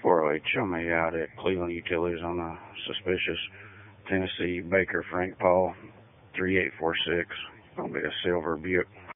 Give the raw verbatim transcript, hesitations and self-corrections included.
four oh eight, show me out at Cleveland Utilities on a suspicious Tennessee Baker Frank Paul three eight four six. Gonna be a silver Buick.